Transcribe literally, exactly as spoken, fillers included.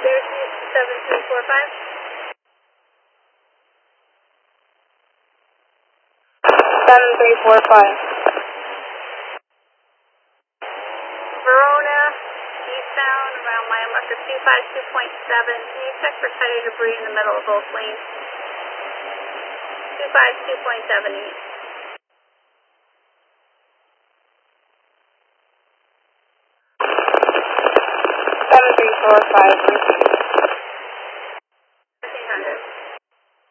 seven three four five. seven three four five. Verona, eastbound around mile marker two five two point seven. Can you check for tire debris in the middle of both lanes? two five two point seven east. seven three four five.